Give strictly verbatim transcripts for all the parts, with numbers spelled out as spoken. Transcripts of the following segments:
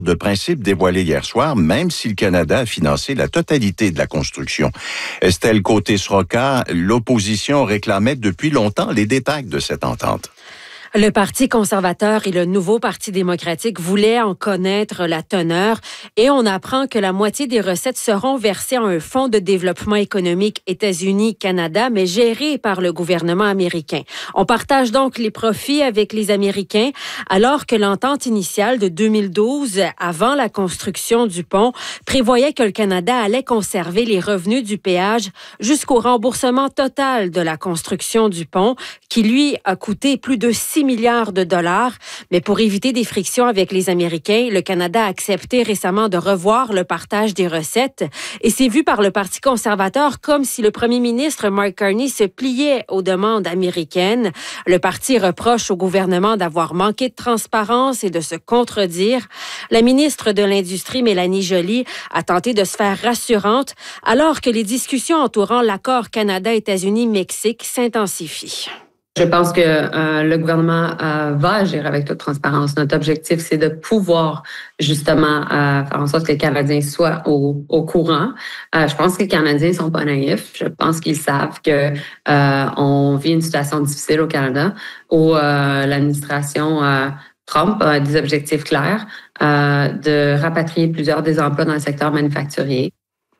de principe dévoilé hier soir, même si le Canada a financé la totalité de la construction. Estelle Côté-Sroka, l'opposition réclamait depuis longtemps les détails de cette entente. Le Parti conservateur et le nouveau Parti démocratique voulaient en connaître la teneur et on apprend que la moitié des recettes seront versées à un fonds de développement économique États-Unis-Canada, mais géré par le gouvernement américain. On partage donc les profits avec les Américains, alors que l'entente initiale de deux mille douze, avant la construction du pont, prévoyait que le Canada allait conserver les revenus du péage jusqu'au remboursement total de la construction du pont, qui lui a coûté plus de six milliards de dollars. Mais pour éviter des frictions avec les Américains, le Canada a accepté récemment de revoir le partage des recettes. Et c'est vu par le Parti conservateur comme si le premier ministre Mark Carney se pliait aux demandes américaines. Le parti reproche au gouvernement d'avoir manqué de transparence et de se contredire. La ministre de l'Industrie, Mélanie Joly, a tenté de se faire rassurante alors que les discussions entourant l'accord Canada-États-Unis-Mexique s'intensifient. Je pense que euh, le gouvernement euh, va agir avec toute transparence. Notre objectif, c'est de pouvoir justement euh, faire en sorte que les Canadiens soient au, au courant. Euh, je pense que les Canadiens sont pas naïfs. Je pense qu'ils savent que euh, on vit une situation difficile au Canada où euh, l'administration euh, Trump a des objectifs clairs euh, de rapatrier plusieurs des emplois dans le secteur manufacturier.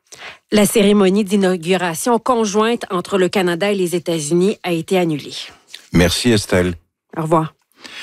La cérémonie d'inauguration conjointe entre le Canada et les États-Unis a été annulée. Merci Estelle. Au revoir.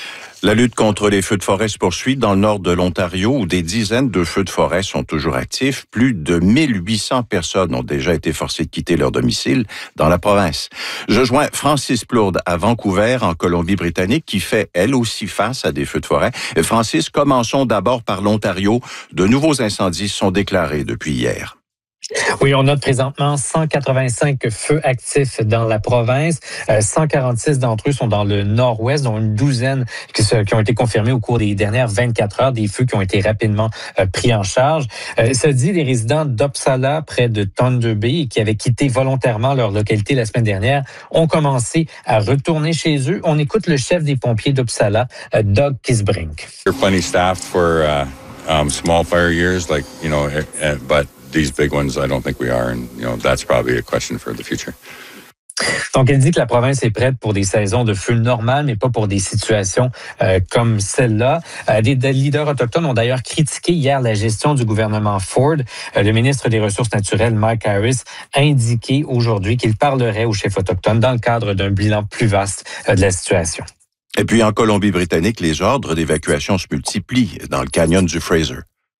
La lutte contre les feux de forêt se poursuit dans le nord de l'Ontario où des dizaines de feux de forêt sont toujours actifs. Plus de mille huit cents personnes ont déjà été forcées de quitter leur domicile dans la province. Je joins Francis Plourde à Vancouver, en Colombie-Britannique, qui fait elle aussi face à des feux de forêt. Et Francis, commençons d'abord par l'Ontario. De nouveaux incendies sont déclarés depuis hier. Oui, on note présentement cent quatre-vingt-cinq feux actifs dans la province. Euh, cent quarante-six d'entre eux sont dans le nord-ouest, dont une douzaine qui, se, qui ont été confirmés au cours des dernières vingt-quatre heures, des feux qui ont été rapidement euh, pris en charge. Euh, ça dit, les résidents d'Uppsala, près de Thunder Bay, qui avaient quitté volontairement leur localité la semaine dernière, ont commencé à retourner chez eux. On écoute le chef des pompiers d'Uppsala, euh, Doug Kisbrink. We're plenty staffed for uh, um, small fire years, like, you know, uh, but these big ones, I don't think we are, and you know that's probably a question for the future. Donc, elle dit que la province est prête pour des saisons de feu normales, mais pas pour des situations euh, comme celle-là. Euh, des, des leaders autochtones ont d'ailleurs critiqué hier la gestion du gouvernement Ford. Euh, le ministre des Ressources naturelles, Mike Harris, a indiqué aujourd'hui qu'il parlerait aux chefs autochtones dans le cadre d'un bilan plus vaste euh, de la situation. Et puis, en Colombie-Britannique, les ordres d'évacuation se multiplient dans le canyon du Fraser.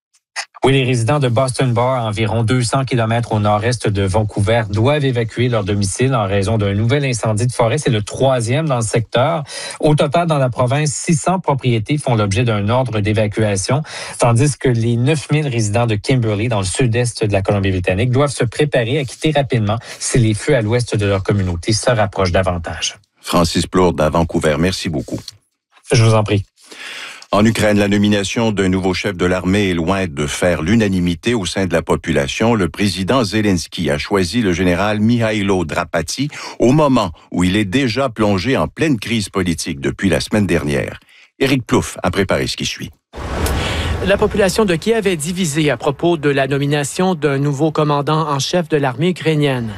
Oui, les résidents de Boston Bar, environ deux cents kilomètres au nord-est de Vancouver, doivent évacuer leur domicile en raison d'un nouvel incendie de forêt. C'est le troisième dans le secteur. Au total, dans la province, six cents propriétés font l'objet d'un ordre d'évacuation, tandis que les neuf mille résidents de Kimberley, dans le sud-est de la Colombie-Britannique, doivent se préparer à quitter rapidement si les feux à l'ouest de leur communauté se rapprochent davantage. Francis Plourde à Vancouver, merci beaucoup. Je vous en prie. En Ukraine, la nomination d'un nouveau chef de l'armée est loin de faire l'unanimité au sein de la population. Le président Zelensky a choisi le général Mihailo Drapati au moment où il est déjà plongé en pleine crise politique depuis la semaine dernière. Éric Plouffe a préparé ce qui suit. La population de Kiev est divisée à propos de la nomination d'un nouveau commandant en chef de l'armée ukrainienne.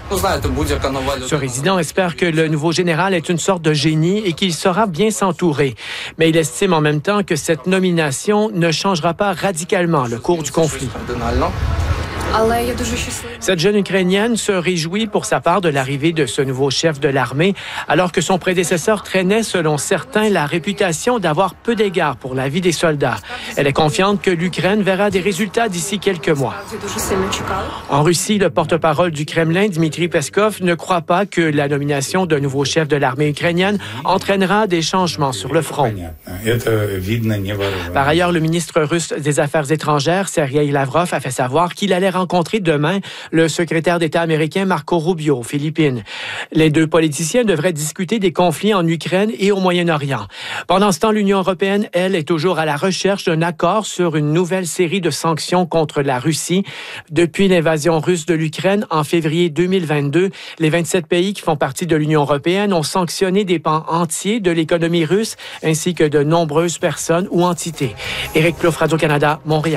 Ce résident espère que le nouveau général est une sorte de génie et qu'il saura bien s'entourer. Mais il estime en même temps que cette nomination ne changera pas radicalement le cours du conflit. Cette jeune Ukrainienne se réjouit pour sa part de l'arrivée de ce nouveau chef de l'armée, alors que son prédécesseur traînait, selon certains, la réputation d'avoir peu d'égard pour la vie des soldats. Elle est confiante que l'Ukraine verra des résultats d'ici quelques mois. En Russie, le porte-parole du Kremlin, Dmitri Peskov, ne croit pas que la nomination d'un nouveau chef de l'armée ukrainienne entraînera des changements sur le front. Par ailleurs, le ministre russe des Affaires étrangères, Sergei Lavrov, a fait savoir qu'il allait rencontrer demain le secrétaire d'État américain Marco Rubio aux Philippines. Les deux politiciens devraient discuter des conflits en Ukraine et au Moyen-Orient. Pendant ce temps, l'Union européenne, elle, est toujours à la recherche d'un accord sur une nouvelle série de sanctions contre la Russie. Depuis l'invasion russe de l'Ukraine en février deux mille vingt-deux, les vingt-sept pays qui font partie de l'Union européenne ont sanctionné des pans entiers de l'économie russe ainsi que de nombreuses personnes ou entités. Éric Plouffe, Radio-Canada, Montréal.